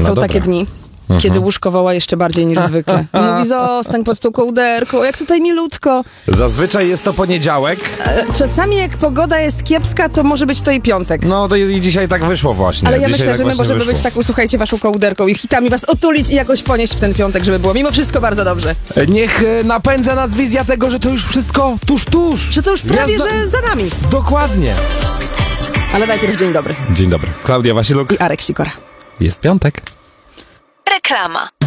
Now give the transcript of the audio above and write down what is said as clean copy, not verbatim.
Są dobra. takie dni, kiedy łóżko woła jeszcze bardziej niż zwykle. I mówi, zostań pod tą kołderką, jak tutaj milutko. Zazwyczaj jest to poniedziałek. Czasami jak pogoda jest kiepska, to może być to i piątek. No to i dzisiaj tak wyszło właśnie. Ale ja Dzisiaj myślę, tak że my właśnie możemy wyszło. być taką, słuchajcie, waszą kołderką i hitami was otulić i jakoś ponieść w ten piątek, żeby było mimo wszystko bardzo dobrze. Niech napędza nas wizja tego, że to już wszystko tuż. Że to już prawie, Gwiazda- że za nami. Dokładnie. Ale najpierw dzień dobry. Dzień dobry. Klaudia Wasiluk. I Arek Sikora. Jest piątek. Reklama.